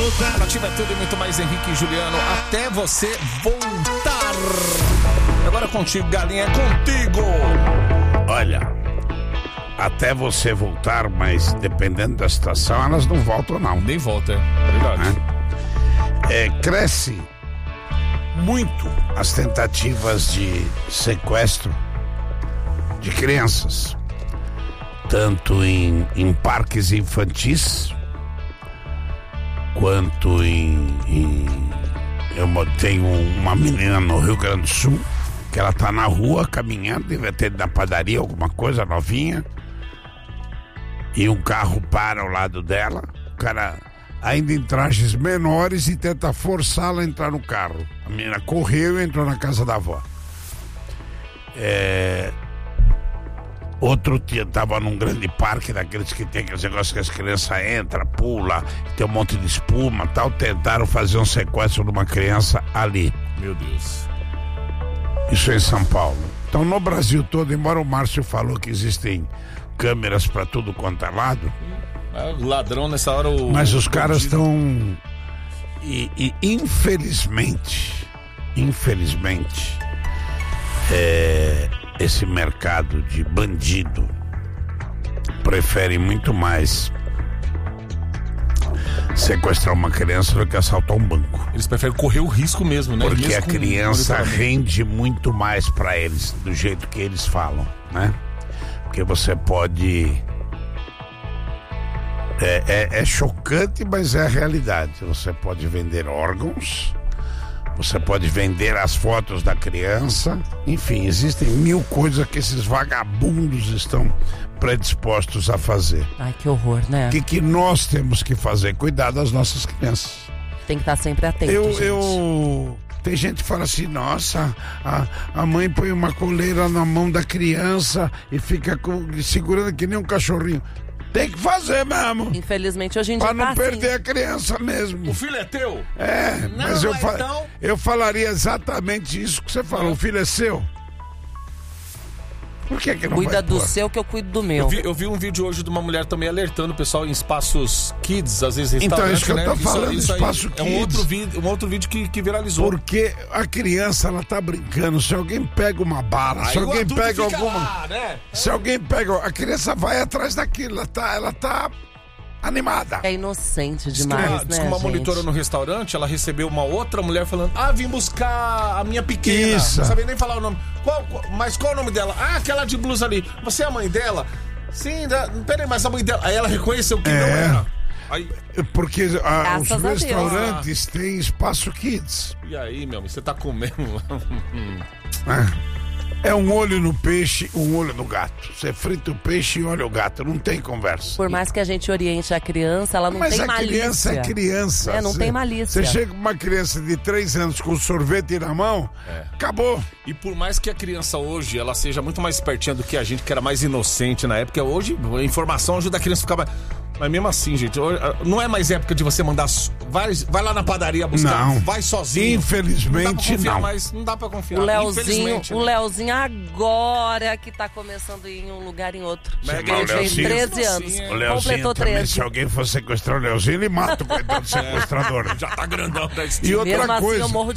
voltar. Nativa é tudo e muito mais, Henrique e Juliano, até você voltar. Agora contigo, galinha, é contigo. Olha, até você voltar, mas dependendo da situação, elas não voltam não. Nem volta, é verdade. Cresce muito as tentativas de sequestro de crianças, tanto em parques infantis, quanto eu tenho uma menina no Rio Grande do Sul, que ela tá na rua caminhando, deve ter na padaria alguma coisa novinha, e um carro para ao lado dela, o cara ainda em trajes menores e tenta forçá-la a entrar no carro. A menina correu e entrou na casa da avó. Outro dia tava num grande parque daqueles que tem aqueles negócios que as crianças entram, pulam, tem um monte de espuma e tal. Tentaram fazer um sequestro de uma criança ali. Meu Deus. Isso em São Paulo. Então no Brasil todo, embora o Márcio falou que existem câmeras para tudo quanto é lado, o ladrão nessa hora... Mas os caras estão... E infelizmente, esse mercado de bandido prefere muito mais sequestrar uma criança do que assaltar um banco. Eles preferem correr o risco mesmo, né? Porque mesmo a criança rende muito mais para eles, do jeito que eles falam, né? Porque você pode... É chocante, mas é a realidade. Você pode vender órgãos, você pode vender as fotos da criança, enfim, existem mil coisas que esses vagabundos estão predispostos a fazer. Ai, que horror, né? O que nós temos que fazer? Cuidar das nossas crianças. Tem que estar sempre atento, gente. Tem gente que fala assim, nossa, a mãe põe uma coleira na mão da criança e fica segurando que nem um cachorrinho. Tem que fazer mesmo. Infelizmente, hoje em dia pra não perder assim. A criança mesmo. O filho é teu? Não, mas eu falaria exatamente isso que você falou. O filho é seu? Por que não Cuida vai do pôr? seu que eu cuido do meu. Eu vi um vídeo hoje de uma mulher também alertando o pessoal em espaços kids, às vezes Então, restaurantes, isso que eu tô falando, isso espaço é kids. um outro vídeo que viralizou. Porque a criança, ela tá brincando. Se alguém pega uma bala, se alguém pega alguma... Lá, né? Se alguém pega... A criança vai atrás daquilo. Ela tá animada. É inocente demais, Diz que uma gente? monitora no restaurante, ela recebeu uma outra mulher falando: vim buscar a minha pequena. Isso. Não sabia nem falar o nome. Mas qual o nome dela? Aquela de blusa ali. Você é a mãe dela? Sim, peraí, mas a mãe dela... Aí ela reconheceu que não era. Aí... Porque os a Deus. restaurantes têm espaço kids. E aí, meu amigo, você tá comendo... É um olho no peixe, um olho no gato. Você frita o peixe e olha o gato. Não tem conversa. Por mais que a gente oriente a criança, ela não Mas tem a malícia. criança é criança. Não tem malícia. Você chega com uma criança de 3 anos com sorvete na mão, acabou. E por mais que a criança hoje, ela seja muito mais espertinha do que a gente, que era mais inocente na época, hoje a informação ajuda a criança a ficar mais... Mas mesmo assim, gente, não é mais época de você mandar... Vai lá na padaria buscar, não. Vai sozinho. Infelizmente, não dá pra confiar. O Leozinho agora que tá começando a ir em um lugar em outro. Ele fez 13 anos. O Leozinho Completou também, 13. se alguém for sequestrar o Leozinho, ele mata o coitado do sequestrador. Já tá grandão. E outra Mesmo assim, coisa... eu morro